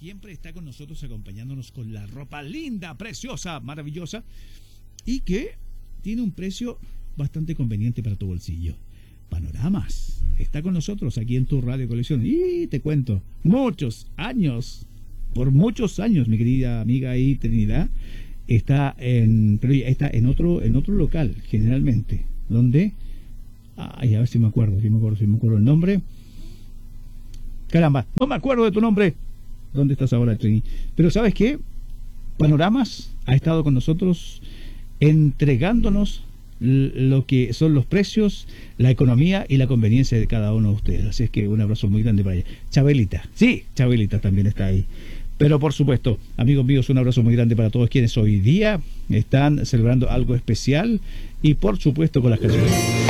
siempre está con nosotros acompañándonos con la ropa linda, preciosa, maravillosa y que tiene un precio bastante conveniente para tu bolsillo. Panoramas está con nosotros aquí en tu Radio Colección y te cuento, por muchos años, mi querida amiga ahí Trinidad pero ella está en otro local generalmente, donde a ver si me acuerdo el nombre. Caramba, no me acuerdo de tu nombre. ¿Dónde estás ahora, Trini? Pero ¿sabes qué? Panoramas ha estado con nosotros entregándonos lo que son los precios, la economía y la conveniencia de cada uno de ustedes. Así es que un abrazo muy grande para ella. Chabelita, sí, Chabelita también está ahí. Pero por supuesto, amigos míos, un abrazo muy grande para todos quienes hoy día están celebrando algo especial y por supuesto con las canciones.